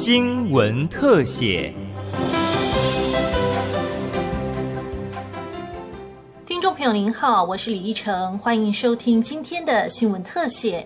新闻特写。 听众朋友您好，我是李依晨，欢迎收听今天的新闻特写。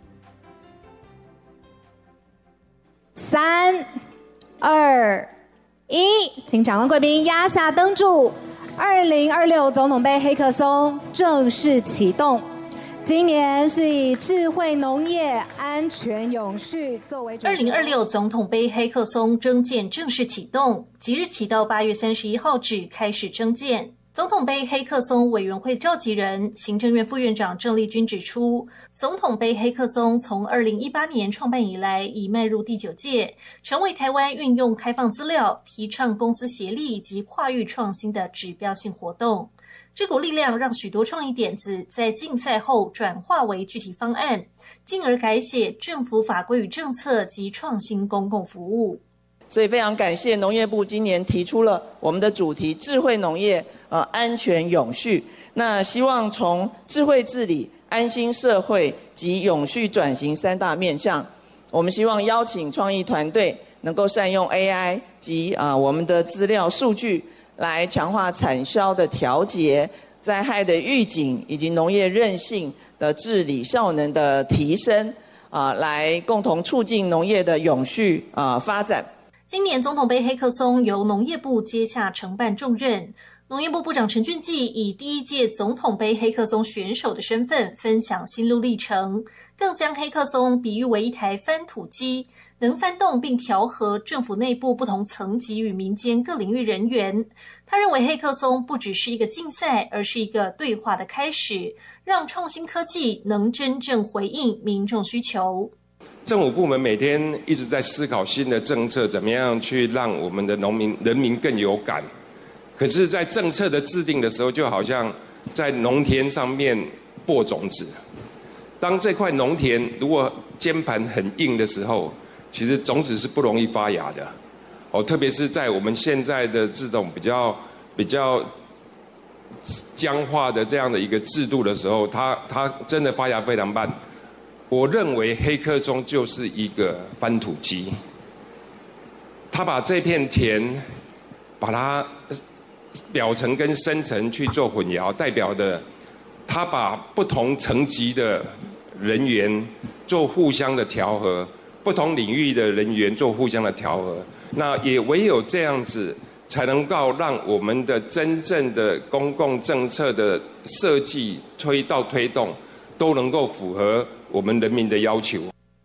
3、2、1，请场外贵宾压下灯柱。2026总统杯黑客松正式启动。今年是以智慧农业、安全永续作为主题。 2026总统杯黑客松征件正式启动，即日起到8月31号止开始征件。总统杯黑客松委员会召集人、行政院副院长郑丽君指出，总统杯黑客松从2018年创办以来，已迈入第9届，成为台湾运用开放资料、提倡公私协力及跨域创新的指标性活动。这股力量让许多创意点子在竞赛后转化为具体方案，进而改写政府法规与政策及创新公共服务。 所以非常感谢农业部今年提出了我们的主题智慧农业安全永续。那希望从智慧治理、安心社会及永续转型3大面向，我们希望邀请创意团队能够善用 AI 及我们的资料数据，来强化产销的调节、灾害的预警以及农业韧性的治理效能的提升，来共同促进农业的永续发展。 今年总统杯黑客松由农业部接下承办重任，农业部部长陈俊季以第1届总统杯黑客松选手的身份分享心路历程，更将黑客松比喻为一台翻土机，能翻动并调和政府内部不同层级与民间各领域人员。他认为黑客松不只是一个竞赛，而是一个对话的开始，让创新科技能真正回应民众需求。 政府部门每天一直在思考新的政策，怎么样去让我们的人民更有感。可是在政策的制定的时候，就好像在农田上面播种子，当这块农田如果肩盘很硬的时候，其实种子是不容易发芽的。特别是在我们现在的这种比较僵化的这样的一个制度的时候，它真的发芽非常慢。我认为黑客松就是一个翻土机，他把这片田，把它表层跟深层去做混淆，代表的他把不同层级的人员做互相的调和，不同领域的人员做互相的调和。那也唯有这样子，才能够让我们的真正的公共政策的设计推动，都能够符合我们人民的要求。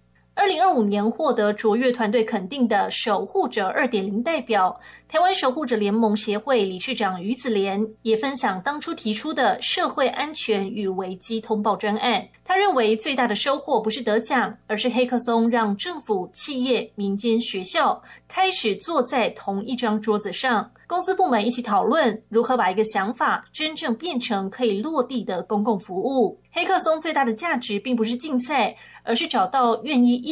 2025年获得卓越团队肯定的守护者 2.0 代表，台湾守护者联盟协会理事长于子莲也分享当初提出的社会安全与危机通报专案。他认为最大的收获不是得奖，而是黑客松让政府、企业、民间、学校开始坐在同一张桌子上，公司部门一起讨论如何把一个想法真正变成可以落地的公共服务。黑客松最大的价值并不是竞赛，而是找到愿意